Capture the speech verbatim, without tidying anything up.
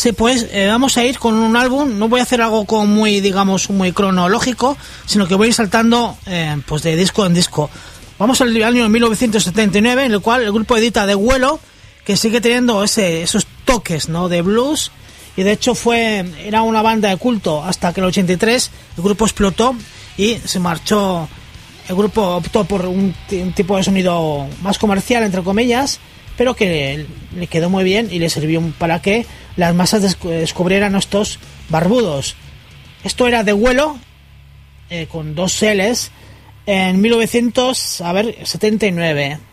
Sí, pues eh, vamos a ir con un álbum. No voy a hacer algo como muy, digamos, muy cronológico, sino que voy a ir saltando eh, pues de disco en disco. Vamos al año mil novecientos setenta y nueve, en el cual el grupo edita De Vuelo, que sigue teniendo ese, esos toques, ¿no?, de blues, y de hecho fue era una banda de culto hasta que en el ochenta y tres el grupo explotó y se marchó. El grupo optó por un, un tipo de sonido más comercial, entre comillas, pero que le quedó muy bien y le sirvió para que las masas descubrieran estos barbudos. Esto era De Vuelo, eh, con dos L's, en mil novecientos setenta y nueve.